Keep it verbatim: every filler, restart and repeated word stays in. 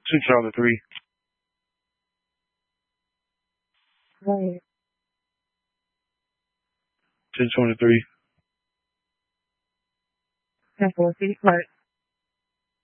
Two Charlie three. Right. Ten twenty three. Ten four City Park.